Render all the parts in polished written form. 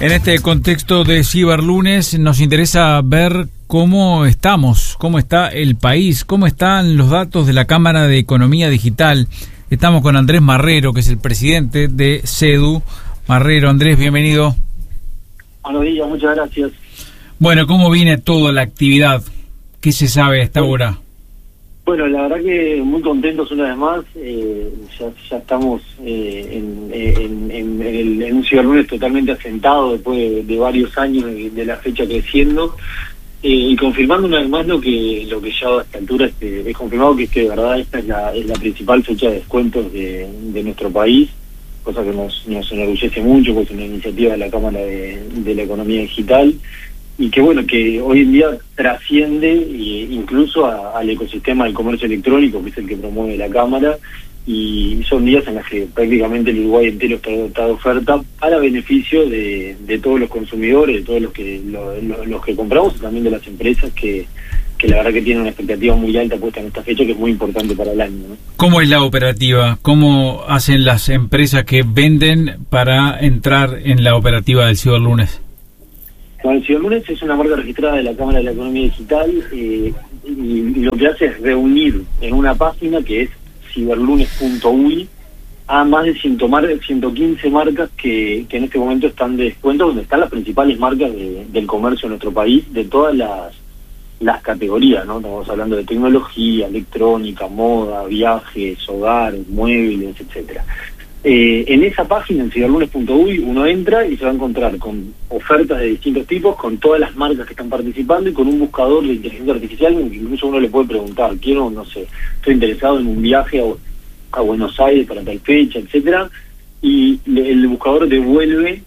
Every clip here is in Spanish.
En este contexto de Ciberlunes nos interesa ver cómo estamos, cómo está el país, cómo están los datos de la Cámara de Economía Digital. Estamos con Andrés Marrero, que es el presidente de CEDU. Marrero, Andrés, bienvenido. Buenos días, muchas gracias. Bueno, ¿cómo viene toda la actividad? ¿Qué se sabe a esta hora? Bueno, la verdad que muy contentos una vez más. Ya estamos en un Ciberlunes totalmente asentado después de varios años de la fecha creciendo y confirmando una vez más lo que ya a esta altura es confirmado, que es que de verdad esta es la principal fecha de descuentos de nuestro país, cosa que nos enorgullece mucho, pues es una iniciativa de la Cámara de la Economía Digital. Y que bueno, que hoy en día trasciende incluso al ecosistema del comercio electrónico, que es el que promueve la Cámara, y son días en los que prácticamente el Uruguay entero está de oferta para beneficio de todos los consumidores, de todos los que compramos, y también de las empresas que la verdad que tienen una expectativa muy alta puesta en esta fecha, que es muy importante para el año, ¿no? ¿Cómo es la operativa? ¿Cómo hacen las empresas que venden para entrar en la operativa del Ciberlunes? Bueno, el Ciberlunes es una marca registrada de la Cámara de la Economía Digital y lo que hace es reunir en una página que es ciberlunes.uy a más de 115 marcas que en este momento están de descuento, donde están las principales marcas del comercio en nuestro país, de todas las categorías, ¿no? Estamos hablando de tecnología, electrónica, moda, viajes, hogar, muebles, etcétera. En esa página, en ciberlunes.uy, uno entra y se va a encontrar con ofertas de distintos tipos, con todas las marcas que están participando y con un buscador de inteligencia artificial en el que incluso uno le puede preguntar, estoy interesado en un viaje a Buenos Aires para tal fecha, etcétera, y el buscador devuelve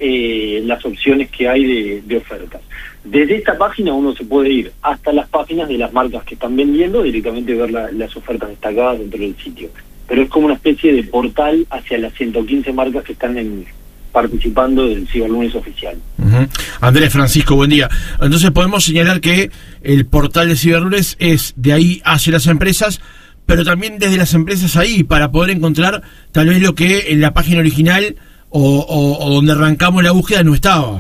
las opciones que hay de ofertas. Desde esta página uno se puede ir hasta las páginas de las marcas que están vendiendo, directamente ver las ofertas destacadas dentro del sitio. Pero es como una especie de portal hacia las 115 marcas que están participando del Ciberlunes oficial. Andrés, Francisco, buen día. Entonces podemos señalar que el portal de Ciberlunes es de ahí hacia las empresas, pero también desde las empresas ahí, para poder encontrar tal vez lo que en la página original o donde arrancamos la búsqueda no estaba.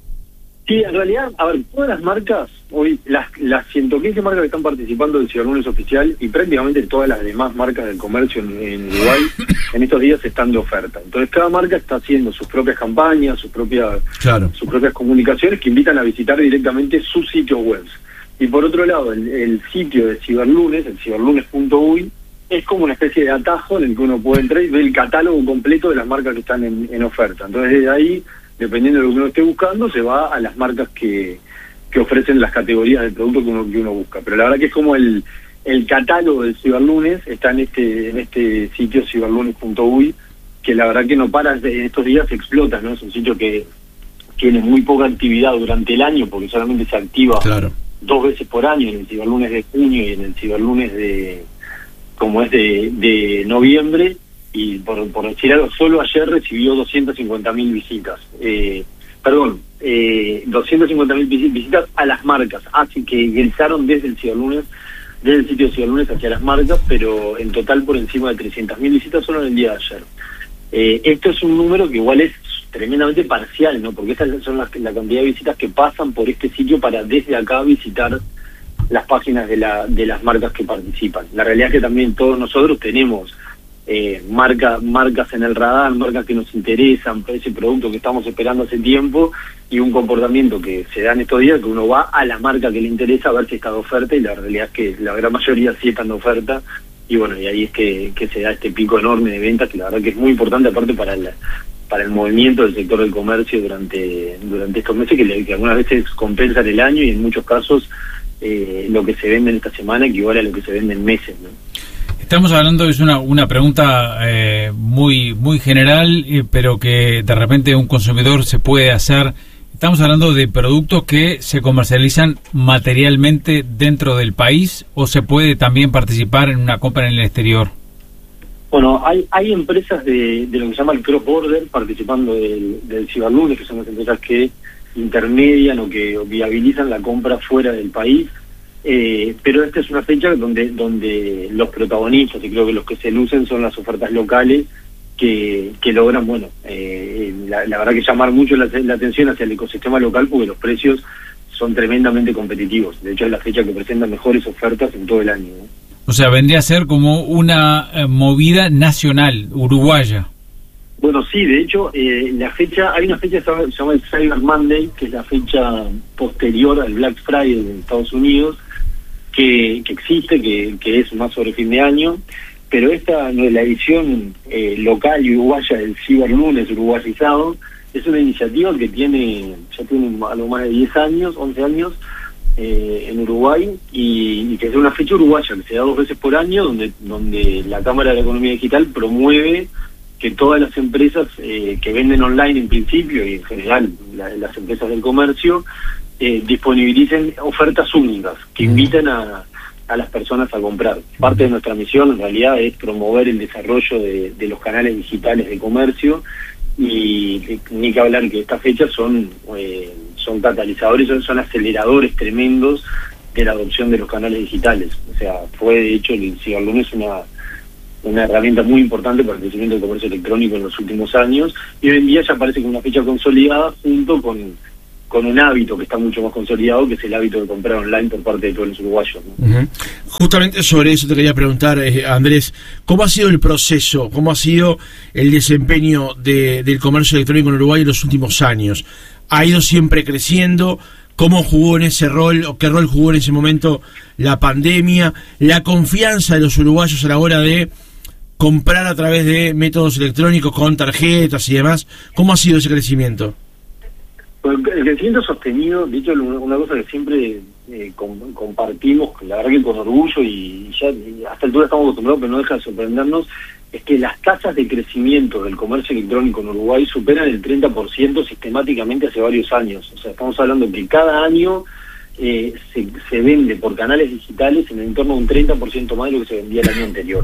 Sí, en realidad, a ver, todas las marcas, hoy las 115 marcas que están participando del Ciberlunes oficial y prácticamente todas las demás marcas del comercio en Uruguay en estos días están de oferta. Entonces cada marca está haciendo sus propias campañas, sus propias comunicaciones que invitan a visitar directamente sus sitios web. Y por otro lado, el sitio de Ciberlunes, el ciberlunes.uy, es como una especie de atajo en el que uno puede entrar y ver el catálogo completo de las marcas que están en oferta. Entonces desde ahí, dependiendo de lo que uno esté buscando, se va a las marcas que ofrecen las categorías del producto que uno busca. Pero la verdad que es como el catálogo del Ciberlunes está en este sitio ciberlunes.uy, que la verdad que no para, en estos días explota, ¿no? Es un sitio que tiene muy poca actividad durante el año, porque solamente se activa 2 veces por año, en el Ciberlunes de junio y en el Ciberlunes de noviembre. Y por decir algo, solo ayer recibió 250.000 visitas. 250.000 visitas a las marcas. Así que ingresaron desde el sitio de Ciberlunes hacia las marcas, pero en total por encima de 300.000 visitas solo en el día de ayer. Esto es un número que igual es tremendamente parcial, ¿no? Porque estas son la cantidad de visitas que pasan por este sitio para desde acá visitar las páginas de las marcas que participan. La realidad es que también todos nosotros tenemos marcas en el radar, marcas que nos interesan, ese producto que estamos esperando hace tiempo, y un comportamiento que se da en estos días, que uno va a la marca que le interesa a ver si está de oferta, y la realidad es que la gran mayoría sí están de oferta, y bueno, y ahí es que se da este pico enorme de ventas, que la verdad que es muy importante aparte para el movimiento del sector del comercio durante estos meses, que algunas veces compensan el año, y en muchos casos lo que se vende en esta semana equivale a lo que se vende en meses, ¿no? Estamos hablando, es una pregunta muy general, pero que de repente un consumidor se puede hacer. ¿Estamos hablando de productos que se comercializan materialmente dentro del país o se puede también participar en una compra en el exterior? Bueno, hay empresas de lo que se llama el cross-border participando del Ciberlunes, que son las empresas que intermedian o que viabilizan la compra fuera del país. Pero esta es una fecha donde los protagonistas, y creo que los que se lucen, son las ofertas locales, que logran, la verdad que llamar mucho la atención hacia el ecosistema local, porque los precios son tremendamente competitivos. De hecho, es la fecha que presenta mejores ofertas en todo el año, ¿no? O sea, vendría a ser como una movida nacional, uruguaya. Bueno, sí, de hecho, hay una fecha que se llama el Cyber Monday, que es la fecha posterior al Black Friday en Estados Unidos, que existe, que es más sobre fin de año, pero esta no es la edición local y uruguaya del Ciberlunes uruguayizado. Es una iniciativa que ya tiene algo más de 10 años, 11 años, en Uruguay, y que es una fecha uruguaya que se da 2 veces por año, donde la Cámara de la Economía Digital promueve que todas las empresas que venden online en principio, y en general las empresas del comercio, disponibilicen ofertas únicas que inviten a las personas a comprar. Parte de nuestra misión en realidad es promover el desarrollo de los canales digitales de comercio, y ni que hablar que estas fechas son catalizadores, son aceleradores tremendos de la adopción de los canales digitales. O sea, fue de hecho el Ciberlunes una herramienta muy importante para el crecimiento del comercio electrónico en los últimos años, y hoy en día ya parece que una fecha consolidada junto con un hábito que está mucho más consolidado, que es el hábito de comprar online por parte de todos los uruguayos, ¿no? Justamente sobre eso te quería preguntar, Andrés, ¿cómo ha sido el proceso, cómo ha sido el desempeño del comercio electrónico en Uruguay en los últimos años? ¿Ha ido siempre creciendo? ¿Cómo jugó en ese rol, o qué rol jugó en ese momento la pandemia? ¿La confianza de los uruguayos a la hora de comprar a través de métodos electrónicos con tarjetas y demás? ¿Cómo ha sido ese crecimiento? El crecimiento sostenido, de hecho, una cosa que siempre compartimos, la verdad que con orgullo, y ya hasta el día estamos acostumbrados, pero no deja de sorprendernos, es que las tasas de crecimiento del comercio electrónico en Uruguay superan el 30% sistemáticamente hace varios años. O sea, estamos hablando de que cada año se vende por canales digitales en el entorno de un 30% más de lo que se vendía el año anterior.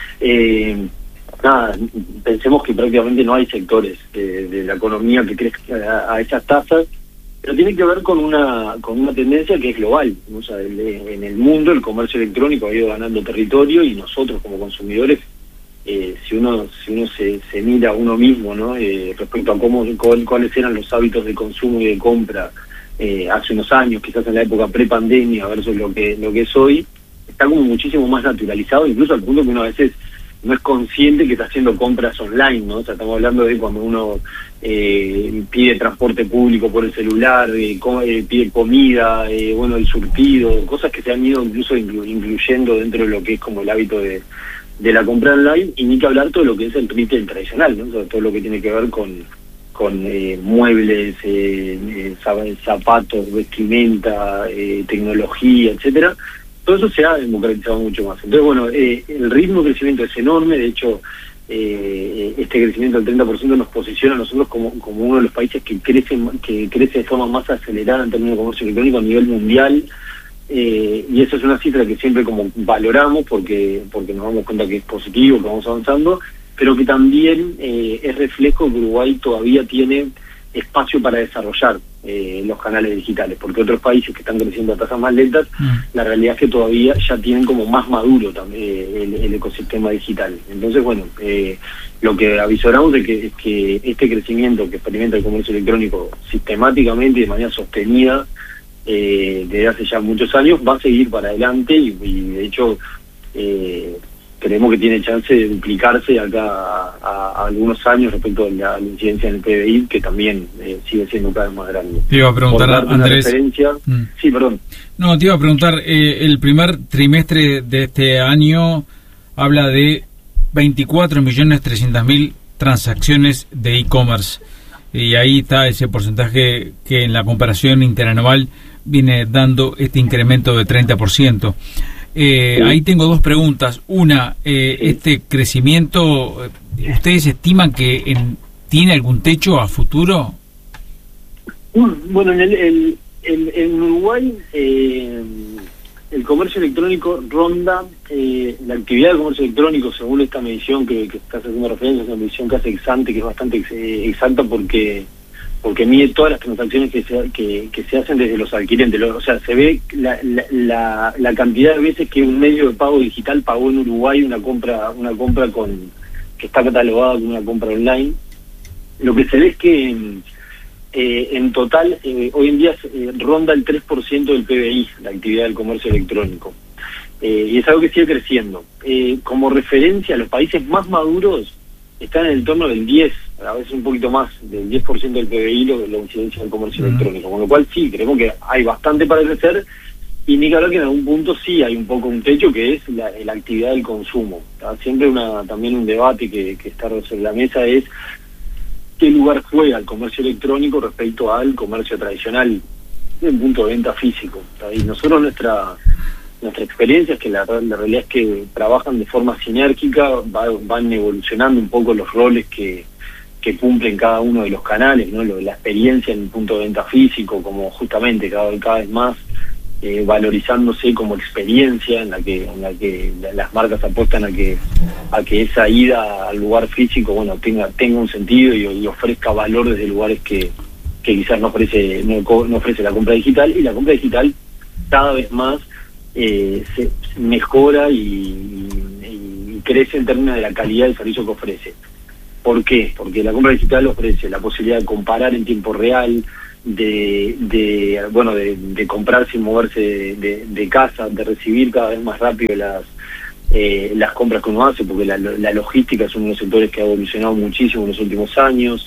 Pensemos que prácticamente no hay sectores de la economía que crezcan a esas tasas, pero tiene que ver con una tendencia que es global. O sea, en el mundo el comercio electrónico ha ido ganando territorio, y nosotros como consumidores, si uno se mira a uno mismo, ¿no? Respecto a cuáles eran los hábitos de consumo y de compra hace unos años, quizás en la época pre-pandemia versus lo que es hoy, está como muchísimo más naturalizado, incluso al punto que uno a veces no es consciente que está haciendo compras online, ¿no? O sea, estamos hablando de cuando uno pide transporte público por el celular, pide comida, el surtido, cosas que se han ido incluso incluyendo dentro de lo que es como el hábito de la compra online, y ni que hablar todo lo que es el retail tradicional, ¿no? O sea, todo lo que tiene que ver con muebles, zapatos, vestimenta, tecnología, etcétera. Todo eso se ha democratizado mucho más. Entonces, el ritmo de crecimiento es enorme. De hecho, este crecimiento del 30% nos posiciona a nosotros como uno de los países que crece de forma más acelerada en términos de comercio electrónico a nivel mundial. Y eso es una cifra que siempre como valoramos porque nos damos cuenta que es positivo, que vamos avanzando, pero que también es reflejo que Uruguay todavía tiene espacio para desarrollar los canales digitales, porque otros países que están creciendo a tasas más lentas, la realidad es que todavía ya tienen como más maduro también el ecosistema digital. Entonces, lo que avisoramos es que este crecimiento que experimenta el comercio electrónico sistemáticamente y de manera sostenida desde hace ya muchos años va a seguir para adelante, y de hecho creemos que tiene chance de duplicarse acá a algunos años respecto a la incidencia en el PBI, que también sigue siendo cada vez más grande. Te iba a preguntar, Andrés. Sí, perdón. No, te iba a preguntar, el primer trimestre de este año habla de 24.300.000 transacciones de e-commerce, y ahí está ese porcentaje que en la comparación interanual viene dando este incremento de 30%. Ahí tengo dos preguntas. Una, este crecimiento, ¿ustedes estiman que tiene algún techo a futuro? Bueno, en Uruguay el comercio electrónico ronda, la actividad del comercio electrónico, según esta medición que estás haciendo referencia, es una medición que hace ex-ante, que es bastante exacta porque mide todas las transacciones que se hacen desde los adquirentes. O sea, se ve la cantidad de veces que un medio de pago digital pagó en Uruguay una compra que está catalogada como una compra online. Lo que se ve es que en total hoy en día ronda el 3% del PBI, la actividad del comercio electrónico. Y es algo que sigue creciendo. Como referencia, los países más maduros están en el torno del 10, a veces un poquito más, del 10% del PBI la incidencia del comercio electrónico. Con lo cual sí, creemos que hay bastante para crecer, y ni que hablar que en algún punto sí hay un poco un techo, que es la actividad del consumo. Siempre también un debate que está sobre la mesa es qué lugar juega el comercio electrónico respecto al comercio tradicional, desde un punto de venta físico. Y nosotros nuestra experiencia es que la realidad es que trabajan de forma sinérgica, van evolucionando un poco los roles que cumplen cada uno de los canales, ¿no? La experiencia en el punto de venta físico, como justamente cada vez más valorizándose como experiencia en la que las marcas apuestan a que esa ida al lugar físico, bueno, tenga un sentido y ofrezca valor desde lugares que quizás no ofrece la compra digital. Y la compra digital cada vez más se mejora y crece en términos de la calidad del servicio que ofrece. ¿Por qué? Porque la compra digital ofrece la posibilidad de comparar en tiempo real, de comprar sin moverse de casa, de recibir cada vez más rápido las compras que uno hace, porque la logística es uno de los sectores que ha evolucionado muchísimo en los últimos años.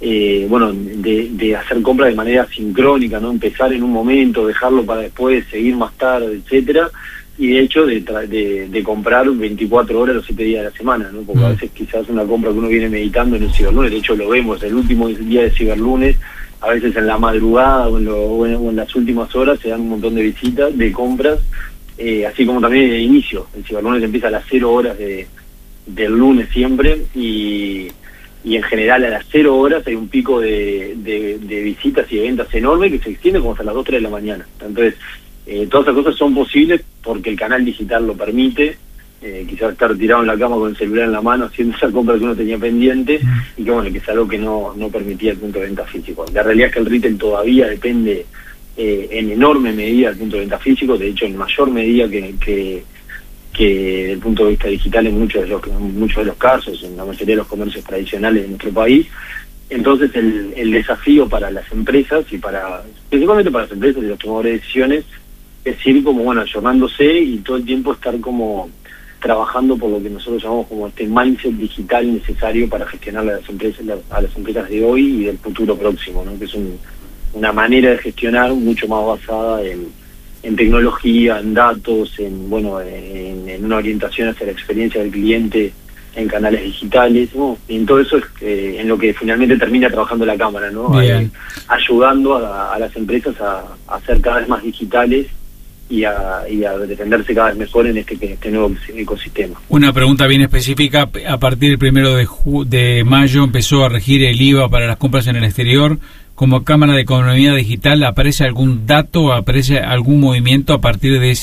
De hacer compras de manera sincrónica, no empezar en un momento, dejarlo para después, seguir más tarde, etcétera, y de hecho de comprar 24 horas los 7 días de la semana, ¿no? Porque a veces quizás una compra que uno viene meditando en el ciberlunes, de hecho lo vemos, el último día de ciberlunes, a veces en la madrugada o en las últimas horas se dan un montón de visitas, de compras, así como también de inicio. El ciberlunes empieza a las 0 horas del lunes siempre, y en general a las 0 horas hay un pico de visitas y de ventas enorme que se extiende como hasta las 2, 3 de la mañana. Entonces, todas esas cosas son posibles porque el canal digital lo permite. Quizás estar tirado en la cama con el celular en la mano haciendo esa compra que uno tenía pendiente, y que bueno, que es algo que no permitía el punto de venta físico. La realidad es que el retail todavía depende en enorme medida del punto de venta físico, de hecho en mayor medida que desde el punto de vista digital en muchos de los casos, en la mayoría de los comercios tradicionales de nuestro país. Entonces el desafío para las empresas principalmente para las empresas y los tomadores de decisiones, es ir como ayornándose y todo el tiempo estar como trabajando por lo que nosotros llamamos como este mindset digital necesario para gestionar a las empresas de hoy y del futuro próximo, ¿no? Que es una manera de gestionar mucho más basada en tecnología, en datos, en una orientación hacia la experiencia del cliente en canales digitales, ¿no? Y en todo eso es en lo que finalmente termina trabajando la cámara, ¿no? Ayudando a las empresas a ser cada vez más digitales y a defenderse cada vez mejor en este nuevo ecosistema. Una pregunta bien específica: a partir del 1 de mayo empezó a regir el IVA para las compras en el exterior. Como Cámara de Economía Digital, ¿aparece algún dato, aparece algún movimiento a partir de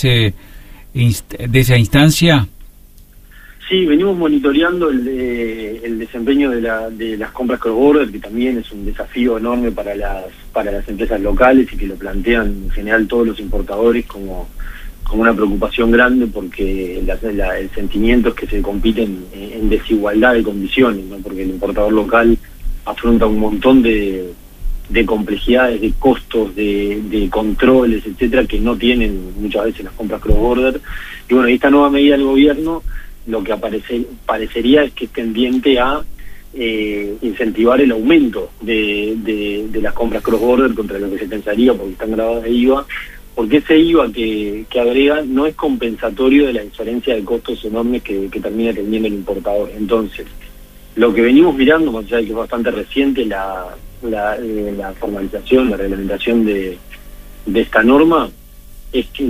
esa instancia? Sí, venimos monitoreando el desempeño de las compras cross-border, que también es un desafío enorme para las empresas locales, y que lo plantean en general todos los importadores como una preocupación grande, porque el sentimiento es que se compiten en desigualdad de condiciones, ¿no? Porque el importador local afronta un montón de complejidades, de costos, de controles, etcétera, que no tienen muchas veces las compras cross-border. Y bueno, esta nueva medida del gobierno lo que parecería es que es tendiente a incentivar el aumento de las compras cross-border contra lo que se pensaría, porque están grabadas de IVA, porque ese IVA que agrega no es compensatorio de la diferencia de costos enormes que termina teniendo el importador. Entonces, lo que venimos mirando, más allá de que es bastante reciente la formalización, la reglamentación de esta norma, es que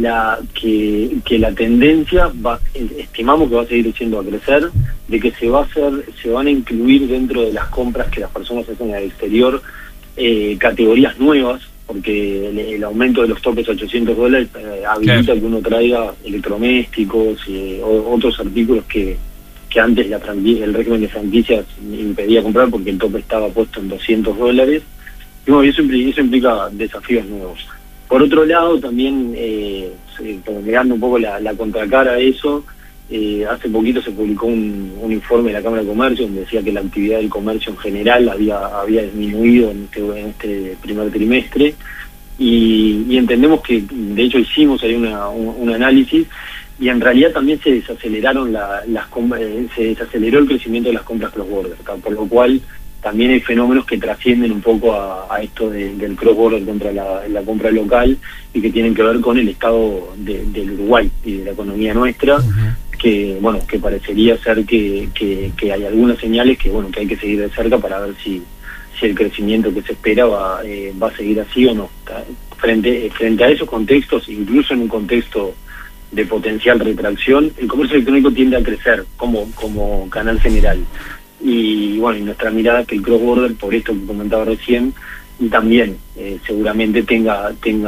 la tendencia estimamos que va a seguir siendo a crecer, de que se van a incluir dentro de las compras que las personas hacen al exterior categorías nuevas, porque el aumento de los topes a $800 habilita que uno traiga electrodomésticos y otros artículos que antes el régimen de franquicias impedía comprar porque el tope estaba puesto en $200. Y bueno, eso implica desafíos nuevos. Por otro lado, también, como mirando un poco la contracara a eso, Hace poquito se publicó un informe de la Cámara de Comercio donde decía que la actividad del comercio en general había disminuido en este primer trimestre, y entendemos que, de hecho hicimos ahí un análisis, y en realidad también se desaceleraron se desaceleró el crecimiento de las compras cross-border, por lo cual también hay fenómenos que trascienden un poco a esto del cross-border contra la compra local, y que tienen que ver con el estado del Uruguay y de la economía nuestra. Que parecería ser que hay algunas señales que hay que seguir de cerca para ver si el crecimiento que se espera va a seguir así o no. Frente a esos contextos, incluso en un contexto de potencial retracción, el comercio electrónico tiende a crecer como canal general. Y nuestra mirada es que el cross-border, por esto que comentaba recién, y también seguramente tenga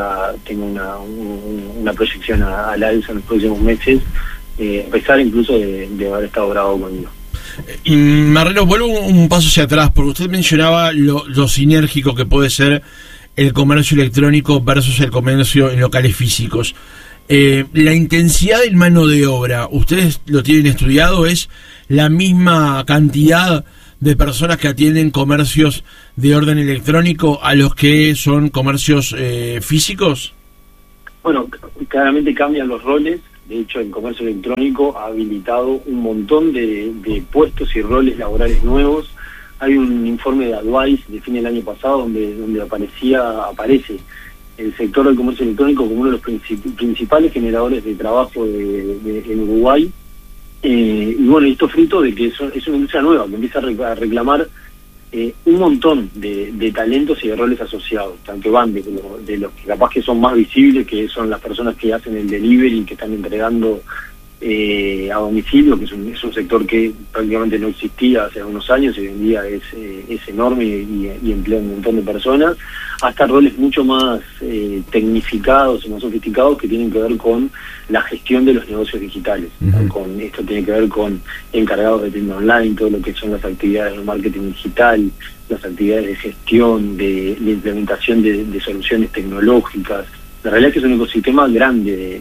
una proyección al alza en los próximos meses, a pesar incluso de haber estado bravo conmigo. Y Marrero, vuelvo un paso hacia atrás, porque usted mencionaba lo sinérgico que puede ser el comercio electrónico versus el comercio en locales físicos. La intensidad en mano de obra, ¿ustedes lo tienen estudiado? ¿Es la misma cantidad de personas que atienden comercios de orden electrónico a los que son comercios físicos? Bueno, claramente cambian los roles. De hecho, el comercio electrónico ha habilitado un montón de puestos y roles laborales nuevos. Hay un informe de Advice de fin del año pasado donde aparece el sector del comercio electrónico como uno de los principales generadores de trabajo en Uruguay. Y esto fruto de que es una industria nueva que empieza a reclamar un montón de talentos y de roles asociados, que van de los que capaz que son más visibles, que son las personas que hacen el delivery, que están entregando a domicilio, que es un sector que prácticamente no existía hace unos años y hoy en día es enorme y emplea un montón de personas, hasta roles mucho más tecnificados y más sofisticados que tienen que ver con la gestión de los negocios digitales. Con esto tiene que ver con encargados de tienda online, todo lo que son las actividades de marketing digital, las actividades de gestión, de implementación de soluciones tecnológicas. La realidad es que es un ecosistema grande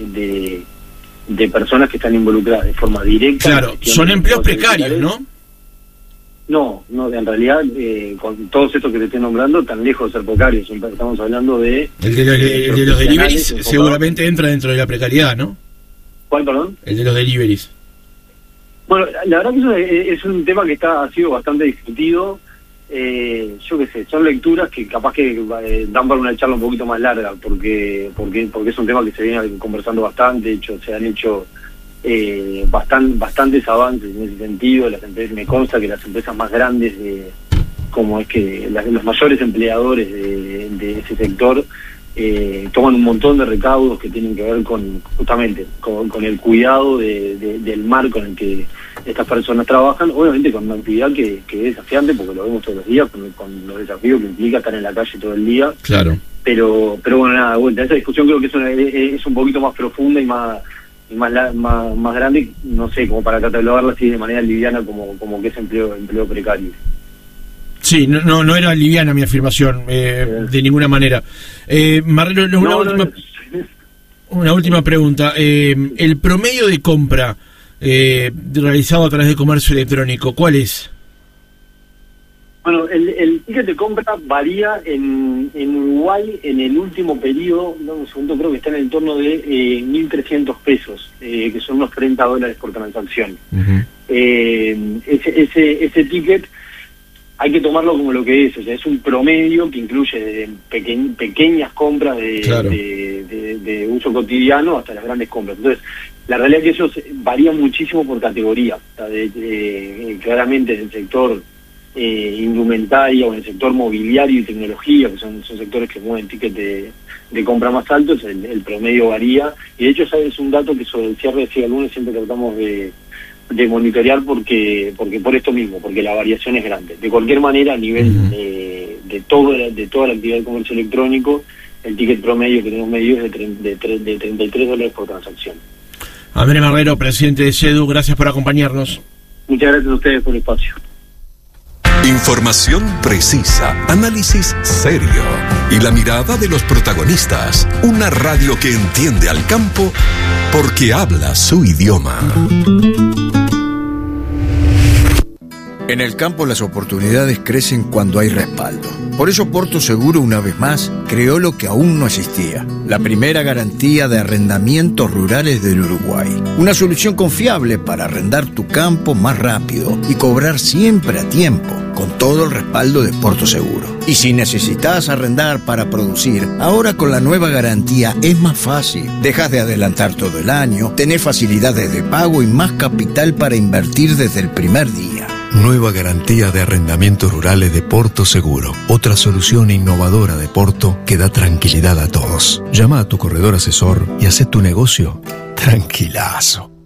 de personas que están involucradas de forma directa. Claro, son empleos precarios, ¿no? No, en realidad, con todos estos que te estoy nombrando, tan lejos de ser precarios. Estamos hablando de... El de los deliveries seguramente entra dentro de la precariedad, ¿no? ¿Cuál, perdón? El de los deliveries. Bueno, la verdad que es un tema que ha sido bastante discutido. Yo qué sé, son lecturas que capaz que dan para una charla un poquito más larga, porque es un tema que se viene conversando bastante. De hecho, se han hecho bastantes avances en ese sentido. Me consta que las empresas más grandes, como es que los mayores empleadores de ese sector, toman un montón de recaudos que tienen que ver justamente con el cuidado del marco en el que estas personas trabajan, obviamente con una actividad que es desafiante, porque lo vemos todos los días, con los desafíos que implica estar en la calle todo el día. Claro. Pero bueno, nada, vuelta, esa discusión creo que es un poquito más profunda y más grande, no sé, como para catalogarla así de manera liviana como que es empleo precario. Sí, no era liviana mi afirmación, de ninguna manera. Marrero, una última pregunta. El promedio de compra realizado a través de comercio electrónico, ¿cuál es? Bueno, el ticket de compra varía en Uruguay en el último periodo, un segundo, creo que está en el entorno de 1.300 pesos, que son unos $30 por transacción. Ese ticket hay que tomarlo como lo que es, o sea, es un promedio que incluye pequeñas compras de uso cotidiano hasta las grandes compras. Entonces, la realidad es que eso varía muchísimo por categoría. O sea, claramente en el sector indumentaria o en el sector mobiliario y tecnología, que son sectores que mueven tickets de compra más altos, el promedio varía. Y de hecho, es un dato que sobre el cierre de Ciudad Lunes siempre tratamos de monitorear porque por esto mismo, porque la variación es grande. De cualquier manera, a nivel de toda la actividad del comercio electrónico, el ticket promedio que tenemos medido es de $33 por transacción. Andrés Marrero, presidente de CEDU, gracias por acompañarnos. Muchas gracias a ustedes por el espacio. Información precisa, análisis serio y la mirada de los protagonistas. Una radio que entiende al campo porque habla su idioma. En el campo las oportunidades crecen cuando hay respaldo. Por eso Porto Seguro, una vez más, creó lo que aún no existía: la primera garantía de arrendamientos rurales del Uruguay. Una solución confiable para arrendar tu campo más rápido y cobrar siempre a tiempo, con todo el respaldo de Porto Seguro. Y si necesitas arrendar para producir, ahora con la nueva garantía es más fácil. Dejas de adelantar todo el año, tenés facilidades de pago y más capital para invertir desde el primer día. Nueva garantía de arrendamientos rurales de Porto Seguro. Otra solución innovadora de Porto que da tranquilidad a todos. Llama a tu corredor asesor y haz tu negocio tranquilazo.